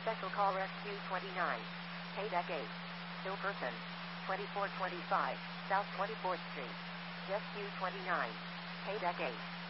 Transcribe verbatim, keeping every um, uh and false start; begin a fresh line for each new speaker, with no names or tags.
Special call Rescue twenty-nine. Paydeck eight. Still person. twenty-four twenty-five, South twenty-fourth Street. Rescue twenty-nine. Paydeck eight.